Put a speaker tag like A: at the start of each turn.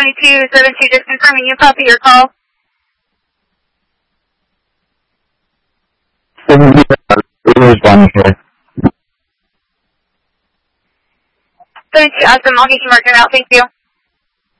A: 7272, just confirming you copy your call.
B: 72, responding here.
A: 72, awesome. I'll get you marked out. Thank you.